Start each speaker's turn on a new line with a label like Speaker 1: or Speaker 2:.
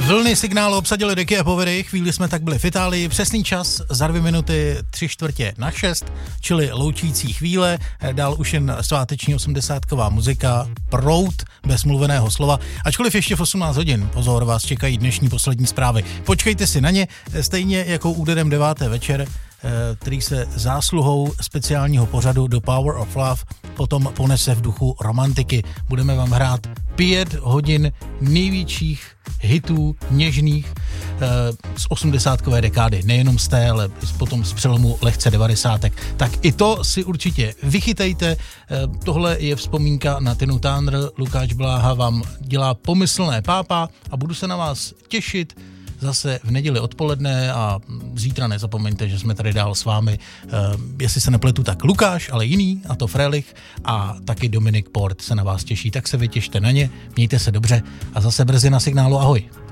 Speaker 1: Vlny signálu obsadily deky a povery, chvíli jsme tak byli v Itálii, přesný čas za 2 minuty 3/4 čili loučící chvíle, dál už jen sváteční 80ková muzika, proud bez mluveného slova, ačkoliv ještě v 18 hodin, pozor, vás čekají dnešní poslední zprávy. Počkejte si na ně, stejně jako úderem 9. večer, který se zásluhou speciálního pořadu The Power of Love potom ponese v duchu romantiky. Budeme vám hrát 5 hodin největších hitů něžných z 80kové dekády. Nejenom z té, ale potom z přelomu lehce 90. Tak i to si určitě vychytejte. Tohle je vzpomínka na Tinu Turner. Lukáš Bláha vám dělá pomyslné pápa a budu se na vás těšit zase v neděli odpoledne a zítra nezapomeňte, že jsme tady dál s vámi, jestli se nepletu, tak Lukáš, ale jiný, a to Frélich a taky Dominik Port se na vás těší, tak se vytěšte na ně, mějte se dobře a zase brzy na signálu, ahoj.